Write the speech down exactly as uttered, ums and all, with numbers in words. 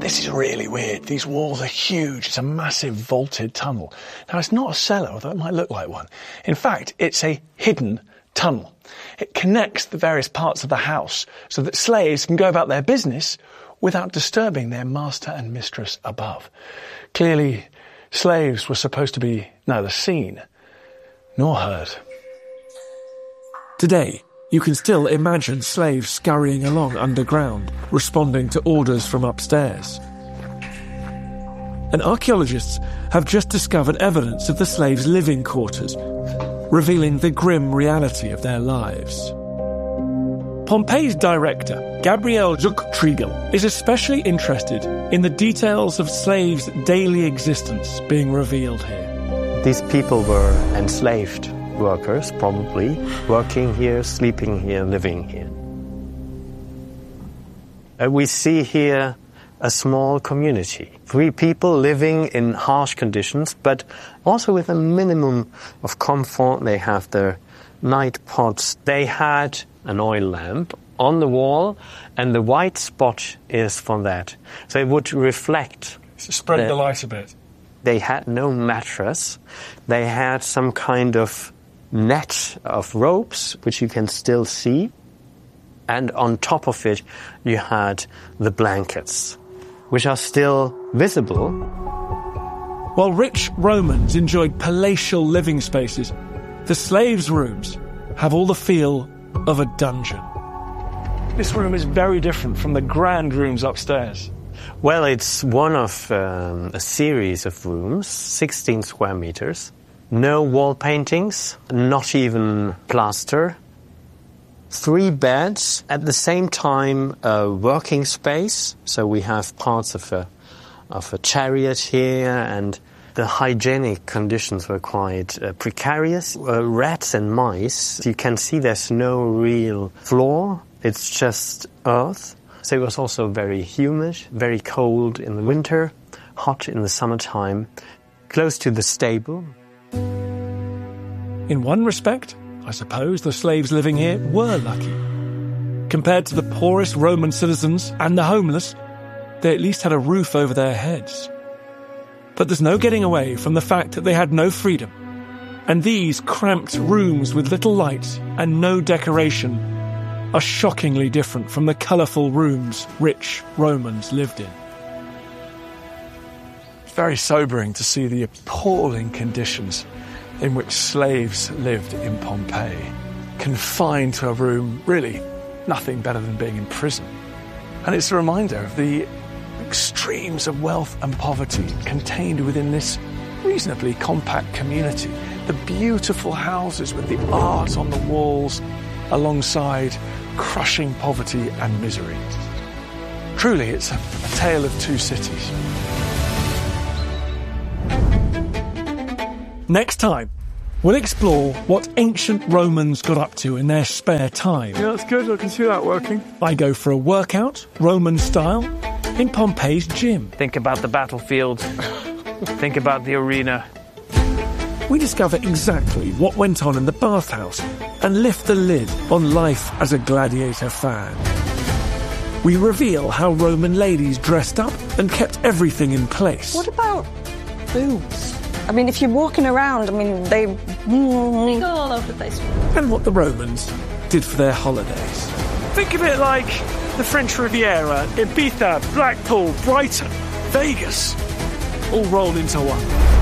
This is really weird. These walls are huge. It's a massive vaulted tunnel. Now, it's not a cellar, although it might look like one. In fact, it's a hidden tunnel. It connects the various parts of the house so that slaves can go about their business without disturbing their master and mistress above. Clearly, slaves were supposed to be neither seen nor heard. Today, you can still imagine slaves scurrying along underground, responding to orders from upstairs. And archaeologists have just discovered evidence of the slaves' living quarters, revealing the grim reality of their lives. Pompeii's director, Gabriel Zuchtriegel, is especially interested in the details of slaves' daily existence being revealed here. These people were enslaved workers, probably, working here, sleeping here, living here. Uh, we see here a small community. Three people living in harsh conditions, but also with a minimum of comfort. They have their night pots. They had an oil lamp on the wall, and the white spot is for that. So it would reflect. So spread the light a bit. They had no mattress. They had some kind of net of ropes, which you can still see. And on top of it, you had the blankets, which are still visible. While rich Romans enjoyed palatial living spaces, the slaves' rooms have all the feel of a dungeon. This room is very different from the grand rooms upstairs. Well, it's one of um, a series of rooms, sixteen square meters. No wall paintings, not even plaster. Three beds, at the same time a working space. So we have parts of a, of a chariot here, and the hygienic conditions were quite uh, precarious. Uh, rats and mice, you can see there's no real floor. It's just earth. So it was also very humid, very cold in the winter, hot in the summertime, close to the stable. In one respect, I suppose the slaves living here were lucky. Compared to the poorest Roman citizens and the homeless, they at least had a roof over their heads. But there's no getting away from the fact that they had no freedom. And these cramped rooms with little light and no decoration are shockingly different from the colourful rooms rich Romans lived in. It's very sobering to see the appalling conditions in which slaves lived in Pompeii, confined to a room, really nothing better than being in prison. And it's a reminder of the extremes of wealth and poverty contained within this reasonably compact community. The beautiful houses with the art on the walls alongside crushing poverty and misery. Truly, it's a, a tale of two cities. Next time, we'll explore what ancient Romans got up to in their spare time. Yeah, that's good. I can see that working. I go for a workout, Roman style, in Pompeii's gym. Think about the battlefield. Think about the arena. We discover exactly what went on in the bathhouse and lift the lid on life as a gladiator fan. We reveal how Roman ladies dressed up and kept everything in place. What about boots? I mean, if you're walking around, I mean, they... They go all over the place. And what the Romans did for their holidays. Think of it like the French Riviera, Ibiza, Blackpool, Brighton, Vegas, all rolled into one.